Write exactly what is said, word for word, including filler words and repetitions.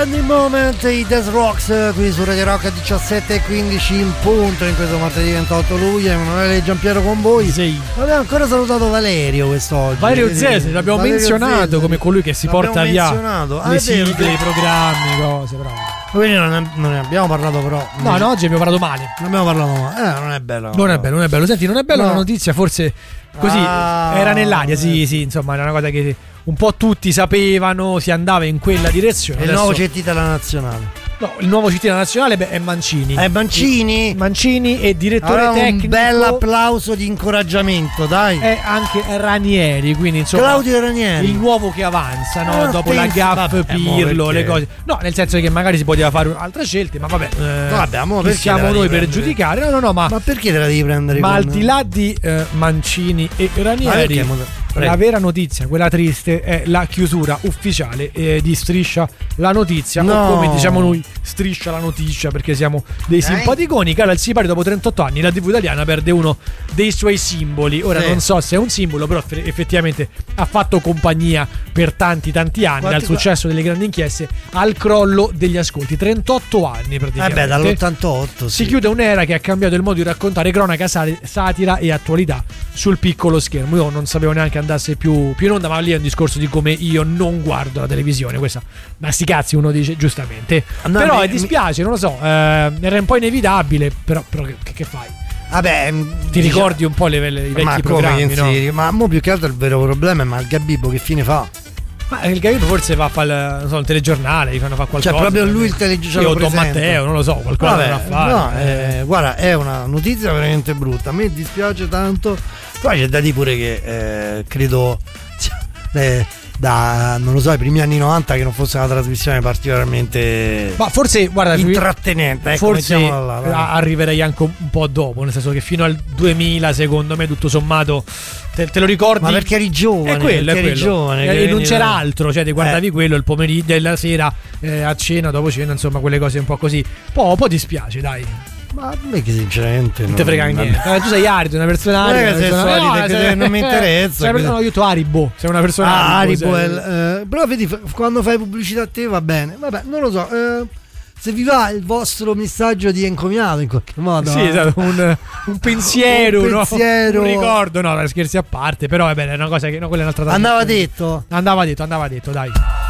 Standing Moment, i Death Rocks qui su Radio Rock a diciassette e quindici in punto in questo martedì ventotto luglio. Emanuele Giampiero con voi. Sì. Abbiamo ancora salutato Valerio quest'oggi. Valerio Zese, l'abbiamo Valerio menzionato Zese. come colui che si L'abbiamo porta via menzionato. Ah, le è vero, sigle, sì. i programmi, cose, bravo. Quindi non ne, non ne abbiamo parlato però. No, no, oggi abbiamo parlato male. Non abbiamo parlato male. Eh, non è bello. Non è bello, non è bello. Senti, non è bella No. la notizia, forse così Ah, era nell'aria, sì, eh. sì, insomma, era una cosa che un po' tutti sapevano, si andava in quella direzione. È il Adesso- nuovo C T della nazionale. No, il nuovo C T nazionale beh, è Mancini. È Mancini? Mancini e direttore Allora, tecnico. un bel applauso di incoraggiamento, dai. È anche Ranieri, quindi insomma Claudio Ranieri. il nuovo che avanza, no? Ah, Dopo la pensa- gaff, vabbè, mo Pirlo, perché? le cose. No, nel senso che magari si poteva fare altre scelte, ma vabbè. eh, Vabbè, mo chi perché siamo te la noi devi per prendere? giudicare? No, no, no, ma, Ma perché te la devi prendere ma con- al di là di eh, Mancini e Ma Ranieri, perché, mo- prego. la vera notizia, quella triste, è la chiusura ufficiale eh, di Striscia la notizia, No. o come diciamo noi, Striscia la notizia, perché siamo dei Eh? simpaticoni. Cara, al Sipari dopo trentotto anni la tivù italiana perde uno dei suoi simboli. Ora Sì. non so se è un simbolo, però eff- effettivamente ha fatto compagnia per tanti tanti anni, Quanti- dal successo delle grandi inchieste al crollo degli ascolti. trentotto anni Eh praticamente. beh, dall'ottantotto Si sì. chiude un'era che ha cambiato il modo di raccontare cronaca, sati- satira e attualità sul piccolo schermo. Io non sapevo neanche andasse più, più in onda, ma lì è un discorso di come io non guardo la televisione. Questa, ma sti cazzi, uno dice giustamente. No, però mi- eh, dispiace, non lo so, eh, era un po' inevitabile. Però, però che, che fai? Vabbè, Ti ricordi un po' le, le- i vecchi ma come programmi, che no? sì, ma mo più che altro il vero problema è ma il Gabibbo che fine fa? Ma il Gabibbo forse va a fare il, non so, il telegiornale, gli fanno fare qualcosa. Cioè proprio lui il telegiornale Io, lo Don presenta. Matteo, non lo so, qualcosa Vabbè, dovrà fare. no, eh, guarda, è una notizia veramente brutta. A me dispiace tanto. Poi c'è da dire pure che eh, credo eh, da non lo so, i primi anni novanta che non fosse una trasmissione particolarmente Ma forse, guarda, intrattenente, ecco, forse mettiamola là, dai. a- arriverei anche un po' dopo, nel senso che fino al duemila secondo me tutto sommato te, te lo ricordi. Ma perché eri giovane? È quello, è perché eri quello. giovane, E che non veniva- c'era altro, cioè ti guardavi Eh. quello il pomeriggio, la sera eh, a cena, dopo cena, insomma quelle cose un po' così. Poi, poi dispiace, dai, Ma a me che sinceramente non te frega niente. Eh, tu sei arido, una persona Non è arida, che sei una persona- solito, no, che sei- non mi interessa, sei una persona- no, io tu aribo, sei una persona Ah, aribo, Haribo, sei- è- eh, però vedi, f- quando fai pubblicità a te va bene. Vabbè, non lo so. eh, se vi va il vostro messaggio di encomiato in qualche modo. Sì, eh. esatto, un, un pensiero, Un no? pensiero. Un ricordo, no, scherzi a parte, però è bene, è una cosa che no, quella è un'altra Andava trasmissione. detto. Andava detto, andava detto, dai.